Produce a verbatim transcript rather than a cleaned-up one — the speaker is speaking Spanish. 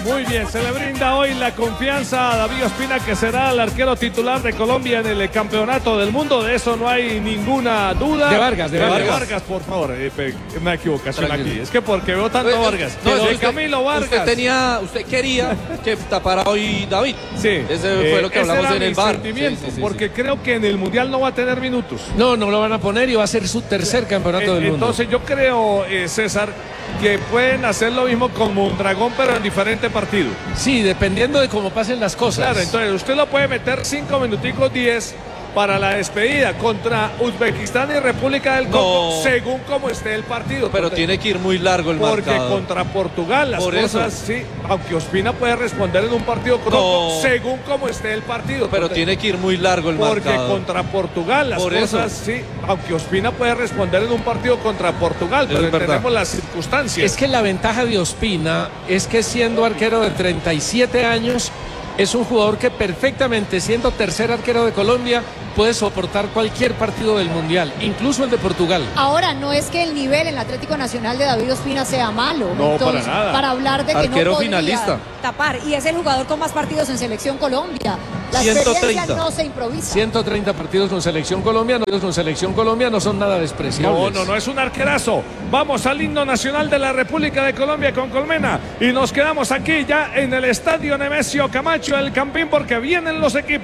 Muy bien, se le brinda hoy la confianza a David Ospina, que será el arquero titular de Colombia en el campeonato del mundo. De eso no hay ninguna duda. De Vargas, de Vargas. De Vargas, por favor. Eh, me equivocación aquí. Es que porque veo tanto Vargas. No, de usted, Camilo Vargas. Usted tenía, usted quería que tapara hoy David. Sí. Ese fue eh, lo que hablamos en el bar. Sí, sí, sí, porque sí. creo que en el Mundial no va a tener minutos. No, no lo van a poner y va a ser su tercer campeonato Eh, del mundo. Entonces yo creo, eh, César, que pueden hacer lo mismo con Mondragón, pero en diferente partido. Sí, dependiendo de cómo pasen las cosas. Claro, entonces usted lo puede meter cinco minuticos, diez para la despedida contra Uzbekistán y República del Congo, No. según como esté el partido. Pero porque, tiene que ir muy largo el porque marcador. contra Portugal las Por cosas, eso. sí, aunque Ospina puede responder en un partido con No. otro, según como esté el partido. Pero porque, tiene que ir muy largo el Porque marcador. contra Portugal las Por cosas, eso. sí, aunque Ospina puede responder en un partido contra Portugal, pero Es verdad. entendemos las circunstancias. Es que la ventaja de Ospina es que siendo arquero de treinta y siete años, es un jugador que perfectamente, siendo tercer arquero de Colombia, puede soportar cualquier partido del Mundial, incluso el de Portugal. Ahora, no es que el nivel en el Atlético Nacional de David Ospina sea malo. No, Entonces, para nada. Para hablar de que Arquero no podría finalista. tapar. Y es el jugador con más partidos en Selección Colombia. La ciento experiencia treinta. no se improvisa. ciento treinta partidos con Selección Colombia, no con Selección Colombia no son nada despreciables. No, no, no, es un arquerazo. Vamos al himno nacional de la República de Colombia con Colmena y nos quedamos aquí ya en el estadio Nemesio Camacho, el Campín, porque vienen los equipos.